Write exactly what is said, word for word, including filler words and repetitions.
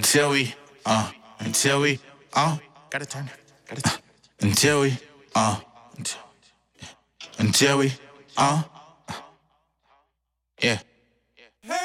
until we, uh, until we, uh, gotta turn it, gotta turn it. Until we, uh, until, until we, uh, yeah.